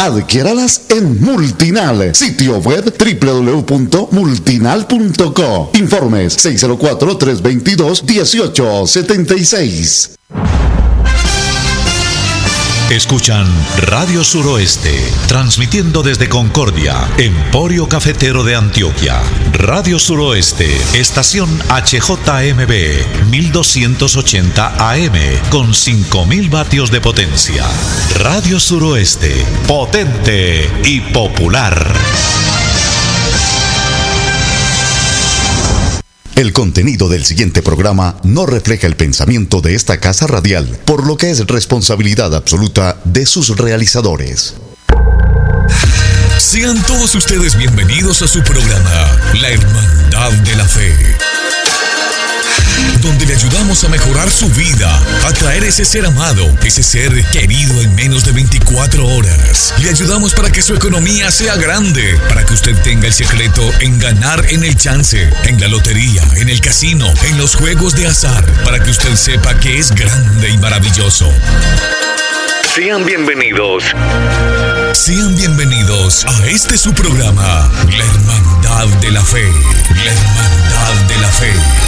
Adquiéralas en Multinal, sitio web www.multinal.co. Informes 604-322-1876. Escuchan Radio Suroeste, transmitiendo desde Concordia, Emporio Cafetero de Antioquia. Radio Suroeste, estación HJMB, 1280 AM, con 5000 vatios de potencia. Radio Suroeste, potente y popular. El contenido del siguiente programa no refleja el pensamiento de esta casa radial, por lo que es responsabilidad absoluta de sus realizadores. Sean todos ustedes bienvenidos a su programa, La Hermandad de la Fe, donde le ayudamos a mejorar su vida, a traer ese ser amado, ese ser querido en menos de 24 horas. Le ayudamos para que su economía sea grande, para que usted tenga el secreto en ganar en el chance, en la lotería, en el casino, en los juegos de azar, para que usted sepa que es grande y maravilloso. Sean bienvenidos. Sean bienvenidos a este su programa, La Hermandad de la Fe. La Hermandad de la Fe.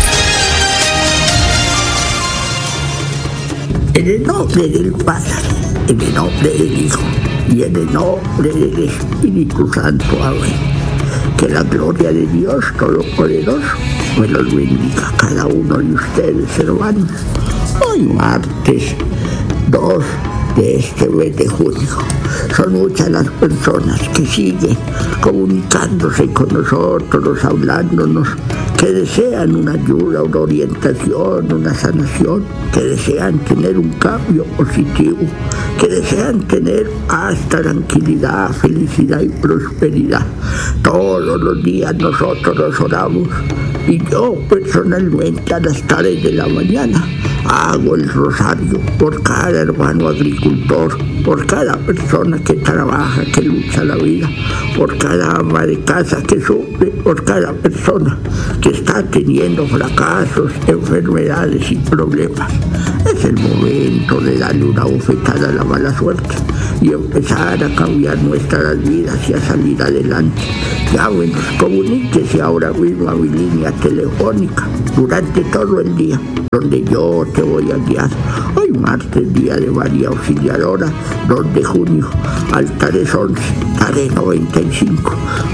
En el nombre del Padre, en el nombre del Hijo y en el nombre del Espíritu Santo. Amén. Que la gloria de Dios Todopoderoso me los bendiga a cada uno de ustedes, hermanos. Hoy martes 2 de este mes de junio. Son muchas las personas que siguen comunicándose con nosotros, hablándonos, que desean una ayuda, una orientación, una sanación, que desean tener un cambio positivo, que desean tener hasta tranquilidad, felicidad y prosperidad. Todos los días nosotros nos oramos y yo personalmente a las tardes de la mañana hago el rosario por cada hermano agricultor, por cada persona que trabaja, que lucha la vida, por cada ama de casa que sufre, por cada persona que está teniendo fracasos, enfermedades y problemas. Es el momento de darle una bofetada a la mala suerte y empezar a cambiar nuestras vidas y a salir adelante. Llámenos, comuníquese ahora mismo a mi línea telefónica durante todo el día, donde yo te voy a guiar. Hoy martes, día de María Auxiliadora, 2 de junio, altares 11, tare 95,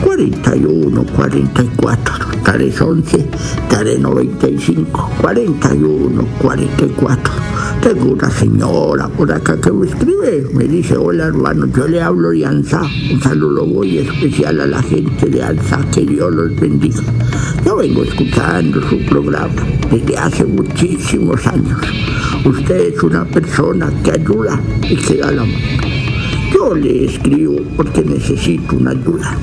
41, 44, altares 11, tare 95, 41, 44. Tengo una señora por acá que me escribe, me dice: hola hermano, yo le hablo de ANSA, un saludo muy especial a la gente de ANSA, que Dios los bendiga. Yo vengo escuchando su programa desde hace muchísimos años. Usted es una persona que ayuda y que da la mano. Yo le escribo porque necesito una ayuda.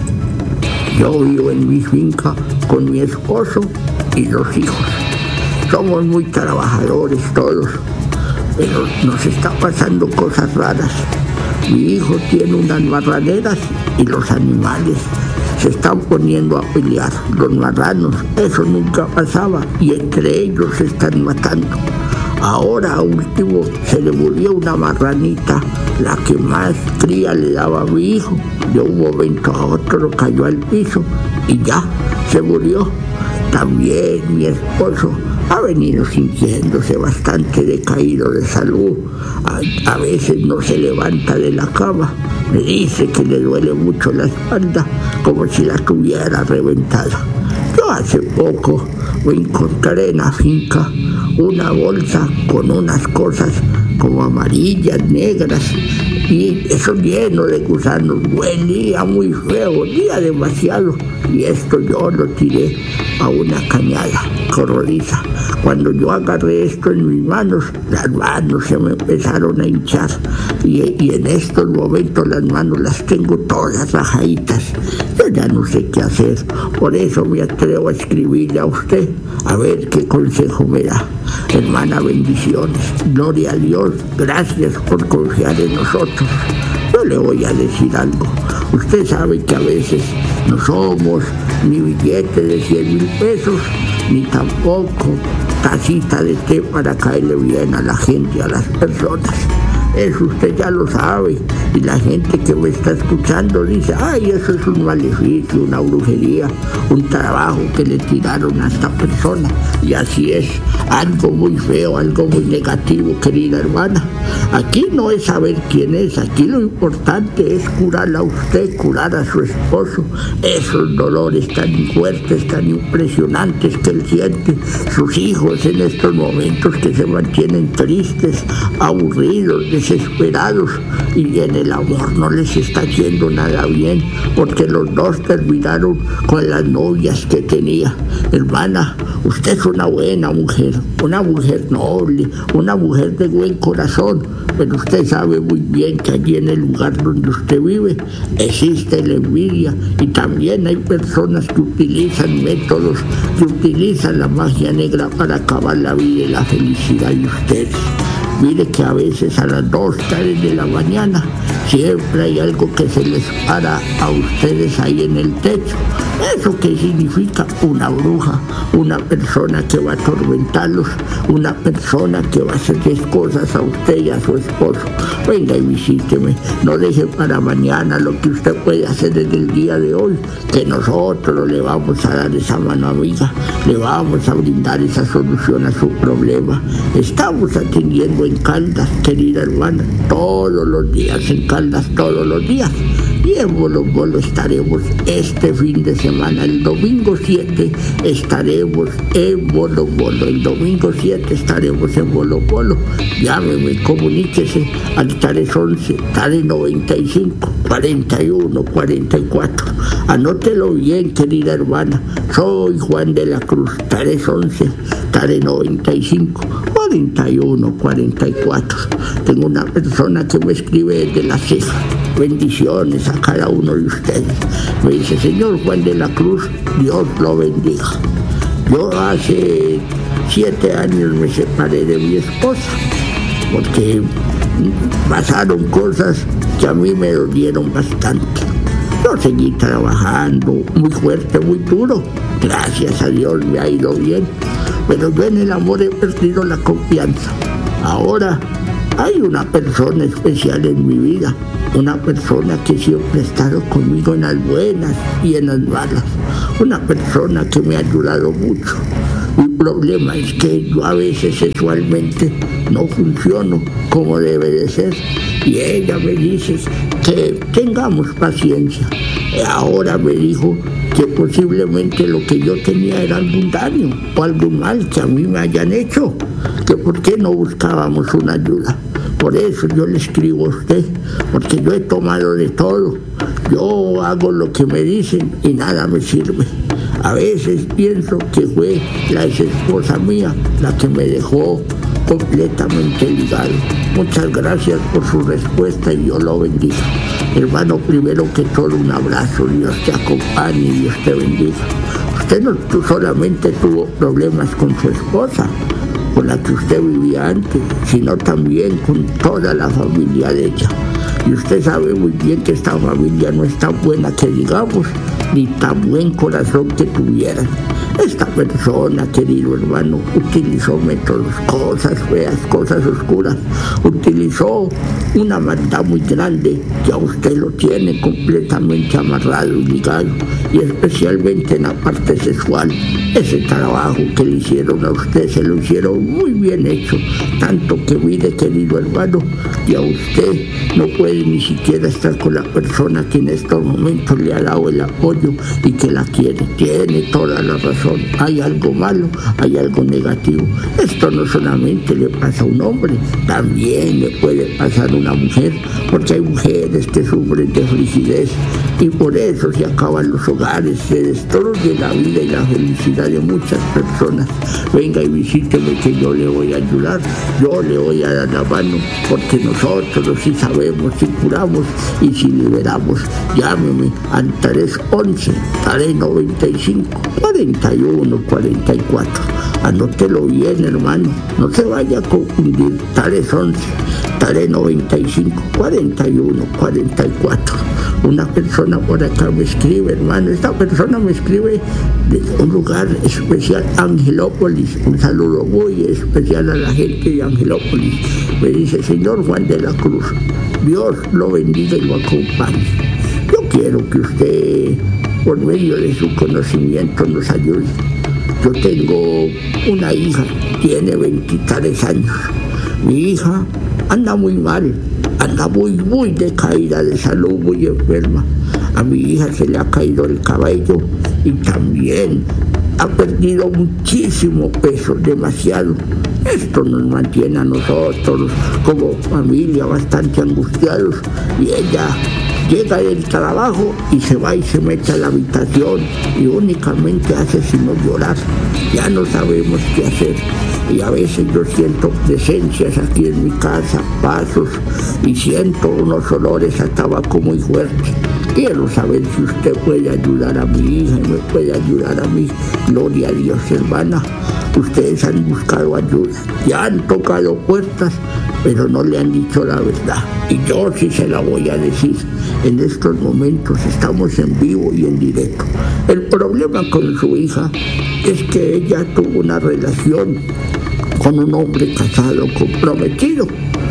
Yo vivo en mi finca con mi esposo y 2 hijos. Somos muy trabajadores todos, pero nos está pasando cosas raras. Mi hijo tiene unas marraneras y los animales se están poniendo a pelear. Los marranos, eso nunca pasaba, y entre ellos se están matando. Ahora a último se le murió una marranita, la que más cría le daba a mi hijo. De un momento a otro cayó al piso y ya se murió. También mi esposo ha venido sintiéndose bastante decaído de salud. A veces no se levanta de la cama. Me dice que le duele mucho la espalda, como si la tuviera reventada. Yo hace poco me encontré en la finca una bolsa con unas cosas como amarillas, negras, y eso lleno de gusanos. Huelía muy feo, olía demasiado, y esto yo lo tiré a una cañada corrodiza. Cuando yo agarré esto en mis manos, las manos se me empezaron a hinchar, y en estos momentos las manos las tengo todas rajaditas. Yo ya no sé qué hacer, por eso me atrevo a escribirle a usted, a ver qué consejo me da. Hermana, bendiciones, gloria a Dios, gracias por confiar en nosotros. Yo le voy a decir algo. Usted sabe que a veces no somos ni billete de 100,000 pesos, ni tampoco tacita de té para caerle bien a la gente, a las personas. eso usted ya lo sabe. Y la gente que me está escuchando dice, ay, eso es un maleficio, una brujería, un trabajo que le tiraron a esta persona. Y así es, algo muy feo, algo muy negativo, querida hermana. Aquí no es saber quién es, aquí lo importante es curarla a usted, curar a su esposo. Esos dolores tan fuertes, tan impresionantes que él siente, sus hijos en estos momentos que se mantienen tristes, aburridos, desesperados, y en el amor no les está yendo nada bien, porque los dos terminaron con las novias que tenía. Hermana, usted es una buena mujer, una mujer noble, una mujer de buen corazón, pero usted sabe muy bien que allí en el lugar donde usted vive existe la envidia, y también hay personas que utilizan métodos, que utilizan la magia negra para acabar la vida y la felicidad de ustedes. Mire que a veces a las 2, 3 de la mañana siempre hay algo que se les para a ustedes ahí en el techo. ¿Eso qué significa? Una bruja, una persona que va a atormentarlos, una persona que va a hacerles cosas a usted y a su esposo. Venga y visíteme, no deje para mañana lo que usted puede hacer en el día de hoy, que nosotros le vamos a dar esa mano amiga, le vamos a brindar esa solución a su problema. Estamos atendiendo en Caldas, querida hermana, todos los días en Caldas, todos los días. Y en Bolo Bolo estaremos este fin de semana, el domingo 7 estaremos en Bolo Bolo, el domingo 7 estaremos en Bolo Bolo. Llámeme, comuníquese al 311, 395, 41, 44. Anótelo bien, querida hermana, soy Juan de la Cruz, 311, 395, 41, 44. Tengo una persona que me escribe desde La Ceja. Bendiciones a cada uno de ustedes. Me dice, señor Juan de la Cruz, Dios lo bendiga. Yo hace 7 años me separé de mi esposa porque pasaron cosas que a mí me dolieron bastante. Yo seguí trabajando muy fuerte, muy duro. Gracias a Dios me ha ido bien. Pero yo en el amor he perdido la confianza. Ahora hay una persona especial en mi vida, una persona que siempre ha estado conmigo en las buenas y en las malas, una persona que me ha ayudado mucho. Mi problema es que yo a veces sexualmente no funciono como debe de ser, y ella me dice que tengamos paciencia. Ahora me dijo que posiblemente lo que yo tenía era algún daño o algún mal que a mí me hayan hecho, que por qué no buscábamos una ayuda. Por eso yo le escribo a usted, porque yo he tomado de todo. Yo hago lo que me dicen y nada me sirve. A veces pienso que fue la ex esposa mía la que me dejó completamente ligado. Muchas gracias por su respuesta y Dios lo bendiga. Hermano, primero que todo un abrazo, Dios te acompañe y Dios te bendiga. Usted no solamente tuvo problemas con su esposa, con la que usted vivía antes, sino también con toda la familia de ella. Y usted sabe muy bien que esta familia no es tan buena que digamos, ni tan buen corazón que tuvieran. Esta persona, querido hermano, utilizó métodos, cosas feas, cosas oscuras. Utilizó una maldad muy grande que a usted lo tiene completamente amarrado y ligado, y especialmente en la parte sexual. Ese trabajo que le hicieron a usted se lo hicieron muy bien hecho, tanto que mire, querido hermano, que a usted no puede ni siquiera estar con la persona que en estos momentos le ha dado el apoyo y que la quiere. Tiene toda la razón. Hay algo malo, hay algo negativo. Esto no solamente le pasa a un hombre, también le puede pasar a una mujer, porque hay mujeres que sufren de frigidez y por eso se acaban los hogares, se destruye la vida y la felicidad de muchas personas. Venga y visíteme, que yo le voy a ayudar, yo le voy a dar la mano, porque nosotros sí sabemos, si curamos y si liberamos. Llámeme al 311, 395, 41, 44. Anótelo bien, hermano, no se vaya a confundir. Tales 11, tales 95, 41, 44. Una persona por acá me escribe, hermano, esta persona me escribe de un lugar especial, Angelópolis. Un saludo muy especial a la gente de Angelópolis. Me dice: señor Juan de la Cruz, Dios lo bendiga y lo acompañe. Yo quiero que usted, por medio de su conocimiento, nos ayude. Yo tengo una hija, tiene 23 años. Mi hija anda muy mal, anda muy decaída de salud, muy enferma. A mi hija se le ha caído el cabello y también ha perdido muchísimo peso, demasiado. Esto nos mantiene a nosotros como familia bastante angustiados, y ella llega del trabajo y se va y se mete a la habitación y únicamente hace sino llorar. Ya no sabemos qué hacer. Y a veces yo siento presencias aquí en mi casa, pasos, y siento unos olores a tabaco muy fuertes. Quiero saber si usted puede ayudar a mi hija y me puede ayudar a mí. Gloria a Dios, hermana. Ustedes han buscado ayuda, ya han tocado puertas, pero no le han dicho la verdad. Y yo sí se la voy a decir. En estos momentos estamos en vivo y en directo. El problema con su hija es que ella tuvo una relación con un hombre casado, comprometido.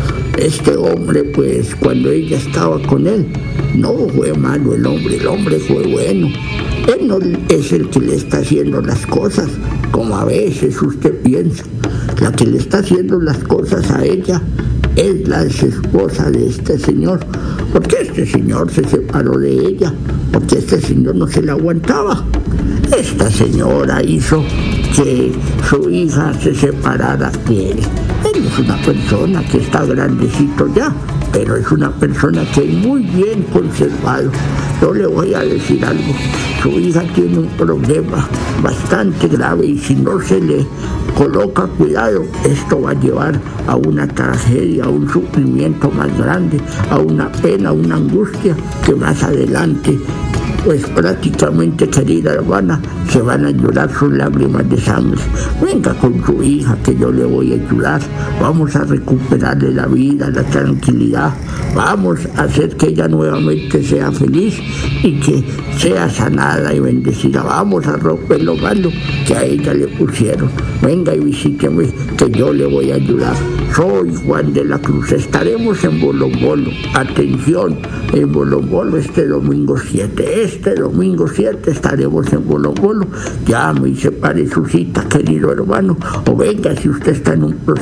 Este hombre, pues, cuando ella estaba con él, no fue malo el hombre fue bueno. Él no es el que le está haciendo las cosas, como a veces usted piensa. La que le está haciendo las cosas a ella es la esposa de este señor, porque este señor se separó de ella, porque este señor no se la aguantaba. Esta señora hizo que su hija se separara de él. Él es una persona que está grandecito ya, pero es una persona que es muy bien conservado. Yo le voy a decir algo: su hija tiene un problema bastante grave, y si no se le coloca cuidado, esto va a llevar a una tragedia, a un sufrimiento más grande, a una pena, a una angustia que más adelante, pues prácticamente, querida hermana, se van a llorar sus lágrimas de sangre. Venga con su hija, que yo le voy a ayudar. Vamos a recuperarle la vida, la tranquilidad. Vamos a hacer que ella nuevamente sea feliz y que sea sanada y bendecida. Vamos a romper lo malo que a ella le pusieron. Venga y visíteme, que yo le voy a ayudar. Soy Juan de la Cruz. Estaremos en Bolombolo. Atención, en Bolombolo este domingo 7. Este domingo 7 estaremos en Bolombolo. Llame y separe su cita, querido hermano. O venga si usted está en un proceso